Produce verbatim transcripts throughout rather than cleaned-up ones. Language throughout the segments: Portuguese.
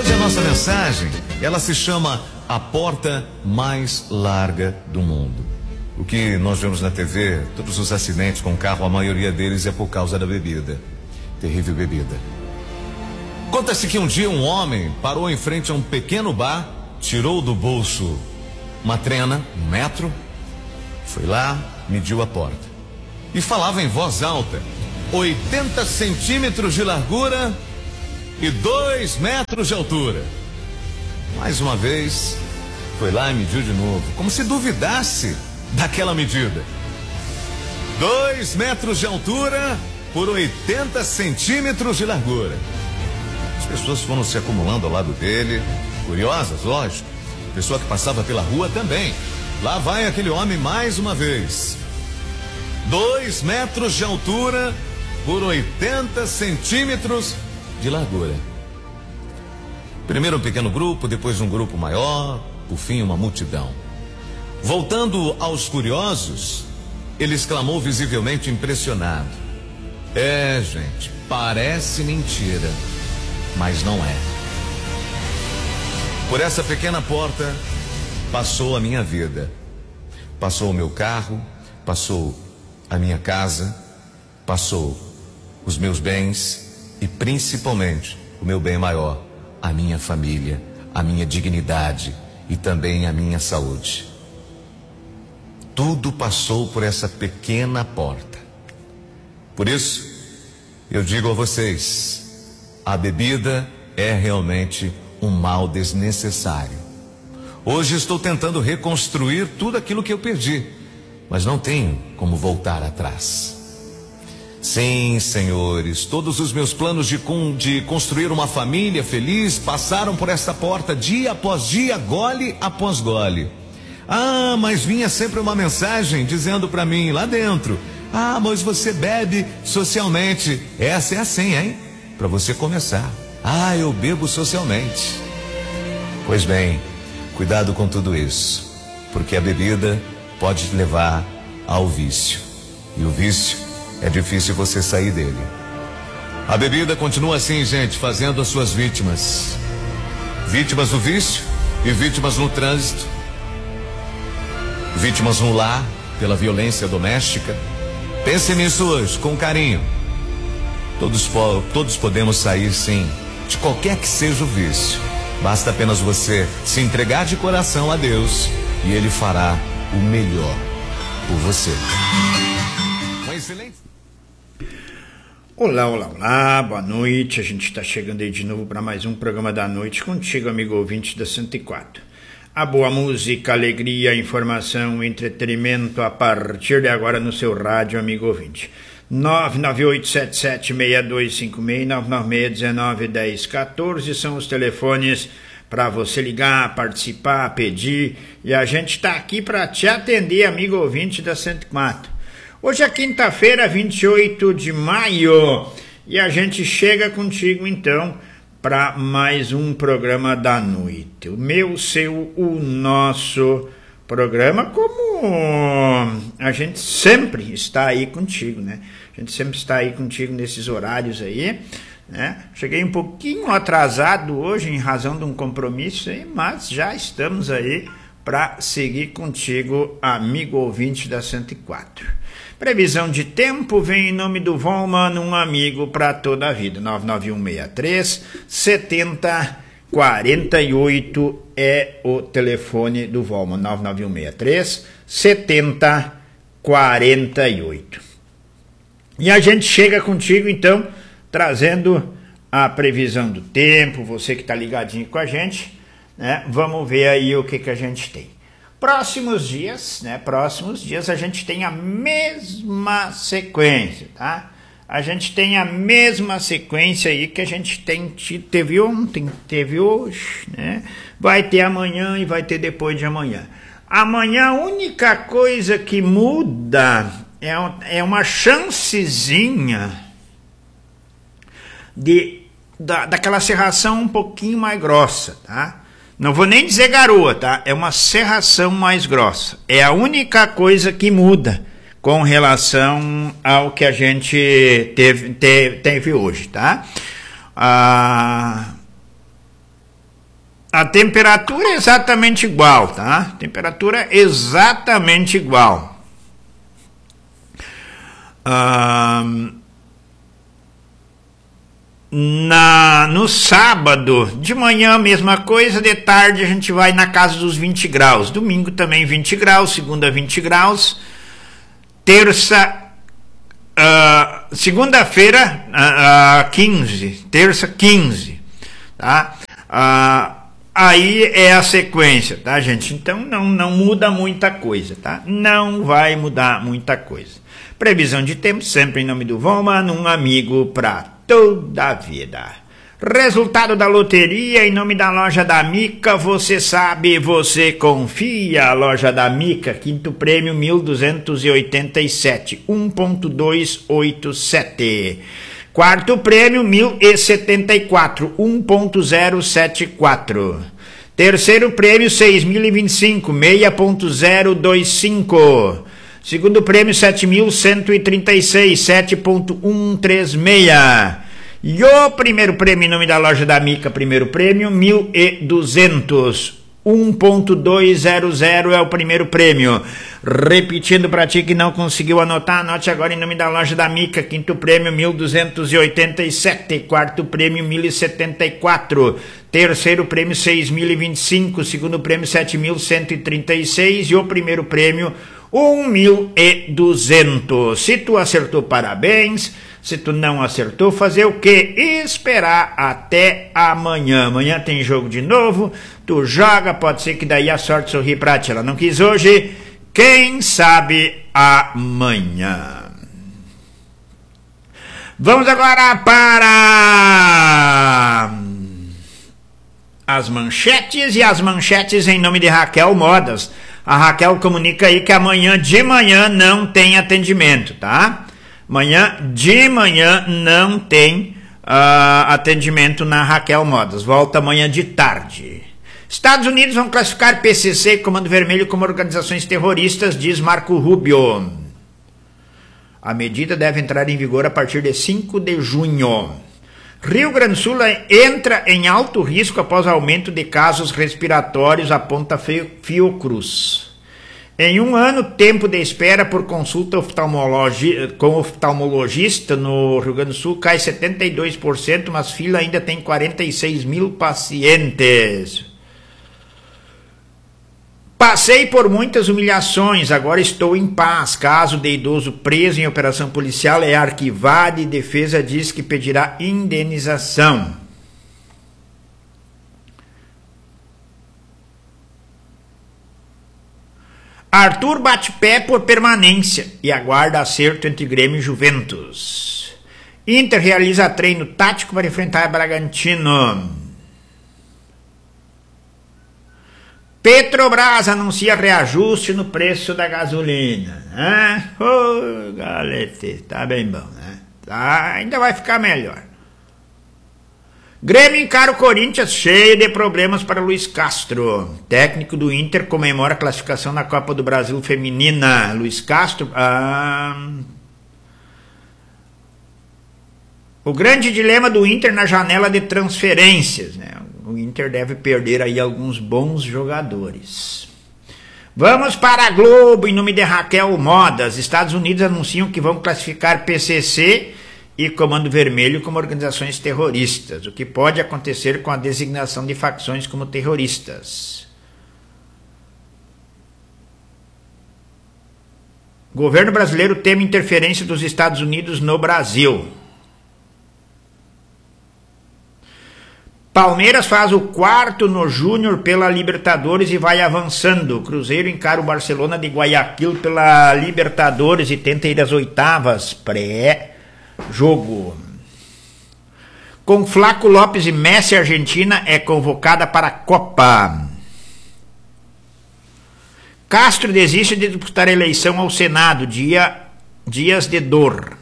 Hoje a nossa mensagem, ela se chama A Porta Mais Larga do Mundo. O que nós vemos na T V, todos os acidentes com carro, a maioria deles é por causa da bebida. Terrível bebida. Conta-se que um dia um homem parou em frente a um pequeno bar, tirou do bolso uma trena, um metro, foi lá, mediu a porta e falava em voz alta: oitenta centímetros de largura e dois metros de altura. Mais uma vez, foi lá e mediu de novo, como se duvidasse daquela medida. Dois metros de altura por oitenta centímetros de largura. As pessoas foram se acumulando ao lado dele, curiosas, lógico. Pessoa que passava pela rua também. Lá vai aquele homem mais uma vez. Dois metros de altura por oitenta centímetros de largura. Primeiro um pequeno grupo, depois um grupo maior, por fim uma multidão. Voltando aos curiosos, ele exclamou visivelmente impressionado: é, gente, parece mentira, mas não é. Por essa pequena porta passou a minha vida, passou o meu carro, passou a minha casa, passou os meus bens e principalmente o meu bem maior, a minha família, a minha dignidade e também a minha saúde. Tudo passou por essa pequena porta. Por isso, eu digo a vocês, a bebida é realmente um mal desnecessário. Hoje estou tentando reconstruir tudo aquilo que eu perdi, mas não tenho como voltar atrás. Sim, senhores, todos os meus planos de, de construir uma família feliz passaram por essa porta dia após dia, gole após gole. Ah, mas vinha sempre uma mensagem dizendo para mim lá dentro: ah, mas você bebe socialmente. Essa é a senha, hein? Para você começar. Ah, eu bebo socialmente. Pois bem, cuidado com tudo isso, porque a bebida pode te levar ao vício. E o vício é difícil você sair dele. A bebida continua assim, gente, fazendo as suas vítimas. Vítimas do vício e vítimas no trânsito. Vítimas no lar, pela violência doméstica. Pense nisso hoje, com carinho. Todos, todos podemos sair, sim, de qualquer que seja o vício. Basta apenas você se entregar de coração a Deus e Ele fará o melhor por você. Um excelente... Olá, olá, olá, boa noite. A gente está chegando aí de novo para mais um programa da noite contigo, amigo ouvinte da cento e quatro. A boa música, alegria, informação, entretenimento a partir de agora no seu rádio, amigo ouvinte. nove nove oito sete sete seis dois cinco seis, nove nove seis um nove um zero um quatro são os telefones para você ligar, participar, pedir, e a gente está aqui para te atender, amigo ouvinte da cento e quatro. Hoje é quinta-feira, vinte e oito de maio, e a gente chega contigo então para mais um programa da noite. O meu, o seu, o nosso programa, como a gente sempre está aí contigo, né? A gente sempre está aí contigo nesses horários aí, né? Cheguei um pouquinho atrasado hoje em razão de um compromisso aí, mas já estamos aí para seguir contigo, amigo ouvinte da cento e quatro. Previsão de tempo vem em nome do Volman, um amigo para toda a vida. nove nove um seis três sete zero quatro oito é o telefone do Volman. nove nove um seis três sete zero quatro oito. E a gente chega contigo então trazendo a previsão do tempo. Você que está ligadinho com a gente, né? Vamos ver aí o que, que a gente tem. Próximos dias, né? Próximos dias a gente tem a mesma sequência, tá? A gente tem a mesma sequência aí que a gente tem, teve ontem, teve hoje, né? Vai ter amanhã e vai ter depois de amanhã. Amanhã a única coisa que muda é, é uma chancezinha de, da, daquela serração um pouquinho mais grossa, tá? Não vou nem dizer garoa, tá? É uma serração mais grossa. É a única coisa que muda com relação ao que a gente teve, teve, teve hoje, tá? Ah, A temperatura é exatamente igual, tá? Temperatura exatamente igual. Ah, na, no sábado, de manhã, mesma coisa, de tarde a gente vai na casa dos vinte graus. Domingo também vinte graus, segunda vinte graus. Terça, uh, segunda-feira, uh, uh, quinze. Terça, quinze. Tá? Uh, Aí é a sequência, tá, gente? Então não, não muda muita coisa, tá? Não vai mudar muita coisa. Previsão de tempo, sempre em nome do Voman, um amigo para toda a vida. Resultado da loteria, em nome da Loja da Mica, você sabe, você confia. Loja da Mica, quinto prêmio mil duzentos e oitenta e sete, um ponto duzentos e oitenta e sete. Quarto prêmio, mil e setenta e quatro, um ponto zero sete quatro. Terceiro prêmio, seis mil e vinte e cinco, seis ponto zero dois cinco. Segundo prêmio, sete mil cento e trinta e seis, sete ponto cento e trinta e seis. E o primeiro prêmio, em nome da Loja da Mica, primeiro prêmio, mil e duzentos. um ponto duzentos é o primeiro prêmio. Repetindo para ti que não conseguiu anotar, anote agora em nome da Loja da Mica, quinto prêmio mil duzentos e oitenta e sete, quarto prêmio mil e setenta e quatro, terceiro prêmio seis mil e vinte e cinco, segundo prêmio sete mil cento e trinta e seis e o primeiro prêmio um mil e duzentos. Se tu acertou, parabéns. Se tu não acertou, fazer o quê? Esperar até amanhã. Amanhã tem jogo de novo, tu joga, pode ser que daí a sorte sorri pra ti. Ela não quis hoje, quem sabe amanhã. Vamos agora para as manchetes, e as manchetes em nome de Raquel Modas. A Raquel comunica aí que amanhã de manhã não tem atendimento, tá? Amanhã de manhã não tem uh, atendimento na Raquel Modas. Volta amanhã de tarde. Estados Unidos vão classificar P C C e Comando Vermelho como organizações terroristas, diz Marco Rubio. A medida deve entrar em vigor a partir de cinco de junho. Rio Grande do Sul entra em alto risco após aumento de casos respiratórios, aponta Fiocruz. Em um ano, tempo de espera por consulta oftalmologi- com oftalmologista no Rio Grande do Sul cai setenta e dois por cento, mas fila ainda tem quarenta e seis mil pacientes. Passei por muitas humilhações, agora estou em paz. Caso de idoso preso em operação policial é arquivado e defesa diz que pedirá indenização. Arthur bate pé por permanência e aguarda acerto entre Grêmio e Juventus. Inter realiza treino tático para enfrentar Bragantino. Petrobras anuncia reajuste no preço da gasolina. Né? Oh, galete, tá bem bom, né? Tá, ainda vai ficar melhor. Grêmio encara o Corinthians cheio de problemas para Luiz Castro. Técnico do Inter comemora a classificação na Copa do Brasil Feminina. Luiz Castro... Ah... O grande dilema do Inter na janela de transferências, né? O Inter deve perder aí alguns bons jogadores. Vamos para a Globo, em nome de Raquel Modas. Estados Unidos anunciam que vão classificar P C C e Comando Vermelho como organizações terroristas, o que pode acontecer com a designação de facções como terroristas. O governo brasileiro teme interferência dos Estados Unidos no Brasil. Palmeiras faz o quarto no Júnior pela Libertadores e vai avançando. Cruzeiro encara o Barcelona de Guayaquil pela Libertadores e tenta ir às oitavas pré-jogo. Com Flaco Lopes e Messi, a Argentina é convocada para a Copa. Castro desiste de disputar a eleição ao Senado, dia, dias de dor.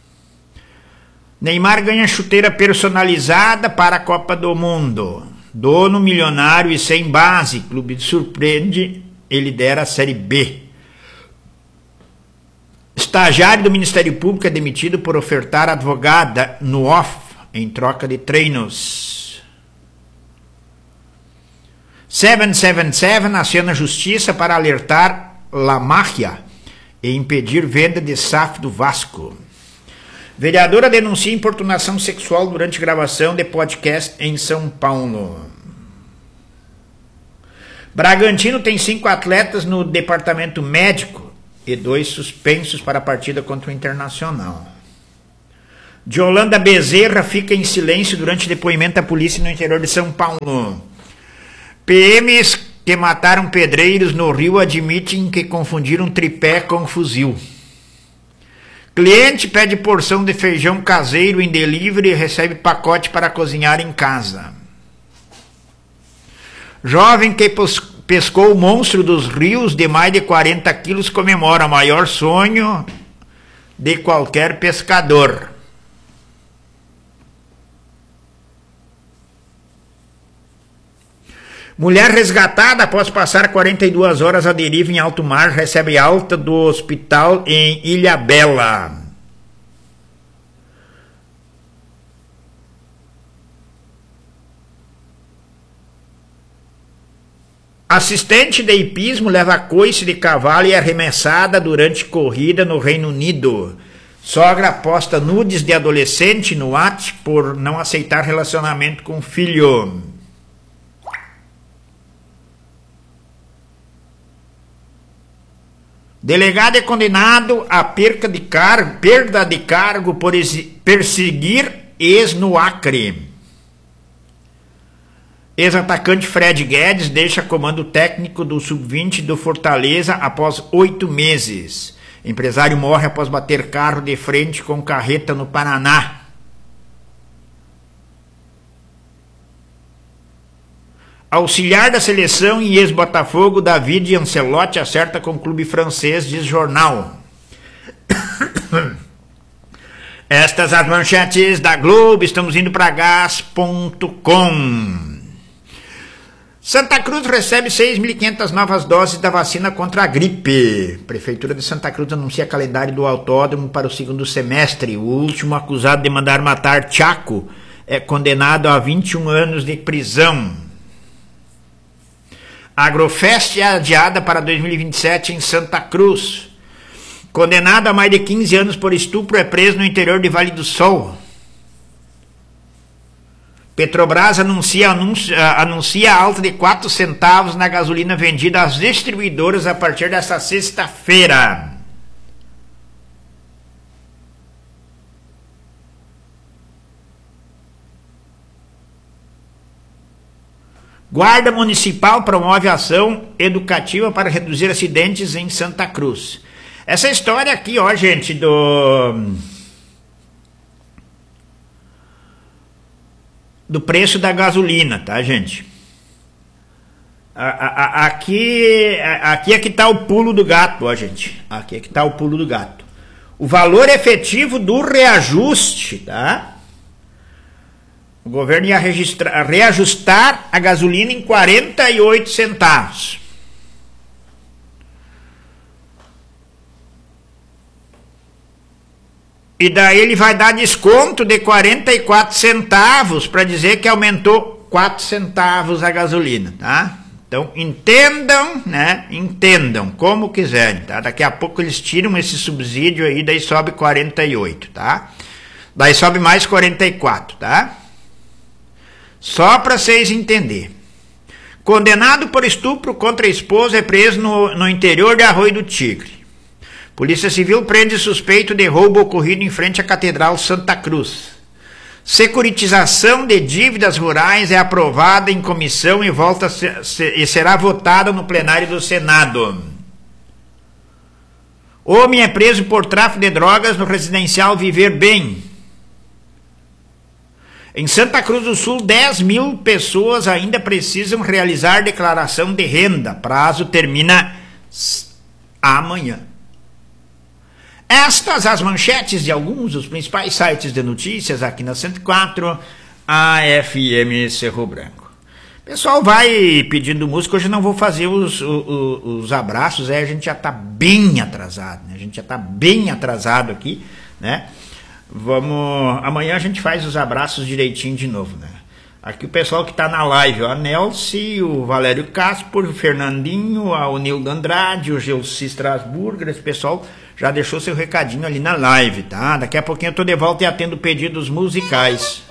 Neymar ganha chuteira personalizada para a Copa do Mundo. Dono milionário e sem base. Clube surpreende e lidera a Série B. Estagiário do Ministério Público é demitido por ofertar advogada no off em troca de treinos. sete sete sete aciona a justiça para alertar La Máfia e impedir venda de S A F do Vasco. Vereadora denuncia importunação sexual durante gravação de podcast em São Paulo. Bragantino tem cinco atletas no departamento médico e dois suspensos para a partida contra o Internacional. De Holanda Bezerra fica em silêncio durante depoimento à polícia no interior de São Paulo. P Ms que mataram pedreiros no Rio admitem que confundiram tripé com fuzil. Cliente pede porção de feijão caseiro em delivery e recebe pacote para cozinhar em casa. Jovem que pescou o monstro dos rios de mais de quarenta quilos comemora o maior sonho de qualquer pescador. Mulher resgatada após passar quarenta e duas horas à deriva em alto mar recebe alta do hospital em Ilhabela. Assistente de hipismo leva coice de cavalo e é arremessada durante corrida no Reino Unido. Sogra posta nudes de adolescente no WhatsApp por não aceitar relacionamento com filho. Delegado é condenado a perca de cargo, perda de cargo por perseguir ex no Acre. Ex-atacante Fred Guedes deixa comando técnico do sub vinte do Fortaleza após oito meses. Empresário morre após bater carro de frente com carreta no Paraná. Auxiliar da seleção e ex-Botafogo, David Ancelotti acerta com o clube francês, diz jornal. Estas as manchetes da Globo, estamos indo para gás ponto com. Santa Cruz recebe seis mil e quinhentas novas doses da vacina contra a gripe. Prefeitura de Santa Cruz anuncia calendário do autódromo para o segundo semestre. O último acusado de mandar matar Chaco é condenado a vinte e um anos de prisão. Agrofest é adiada para dois mil e vinte e sete em Santa Cruz. Condenado a mais de quinze anos por estupro é preso no interior de Vale do Sol. Petrobras anuncia, anuncia, anuncia alta de quatro centavos na gasolina vendida às distribuidoras a partir desta sexta-feira. Guarda Municipal promove ação educativa para reduzir acidentes em Santa Cruz. Essa história aqui, ó, gente, do... do preço da gasolina, tá, gente? A, a, a, aqui, a, aqui é que tá o pulo do gato, ó, gente. Aqui é que tá o pulo do gato. O valor efetivo do reajuste, tá? O governo ia registrar, reajustar a gasolina em quarenta e oito centavos. E daí ele vai dar desconto de quarenta e quatro centavos para dizer que aumentou quatro centavos a gasolina, tá? Então entendam, né? Entendam como quiserem, tá? Daqui a pouco eles tiram esse subsídio aí, daí sobe quarenta e oito, tá? Daí sobe mais quarenta e quatro, tá? Só para vocês entenderem. Condenado por estupro contra a esposa é preso no, no interior de Arroio do Tigre. Polícia Civil prende suspeito de roubo ocorrido em frente à Catedral Santa Cruz. Securitização de dívidas rurais é aprovada em comissão e, volta a ser, e será votada no plenário do Senado. Homem é preso por tráfico de drogas no residencial Viver Bem. Em Santa Cruz do Sul, dez mil pessoas ainda precisam realizar declaração de renda. Prazo termina amanhã. Estas as manchetes de alguns dos principais sites de notícias aqui na cento e quatro, a F M Cerro Branco. Pessoal vai pedindo música, hoje eu não vou fazer os, os, os abraços, aí a gente já está bem atrasado, né? A gente já está bem atrasado aqui, né? Vamos, amanhã a gente faz os abraços direitinho de novo, né? Aqui o pessoal que está na live, ó, a Nelce, o Valério Casper, o Fernandinho, o Nildo Andrade, o Gelsi Strasburger, esse pessoal já deixou seu recadinho ali na live, tá? Daqui a pouquinho eu tô de volta e atendo pedidos musicais.